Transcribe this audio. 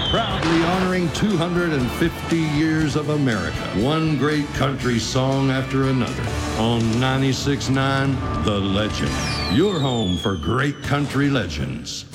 proudly honoring 250 years of America. One great country song after another. On 96.9, The Legend. Your home for great country legends.